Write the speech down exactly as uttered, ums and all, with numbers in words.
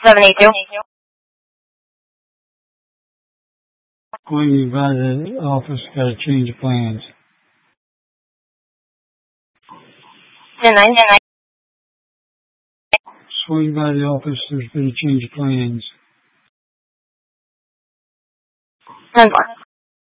seven eight two. Going by the office, got to change the plans. ten nine. Swing by the office, there's been a change of plans. ten four.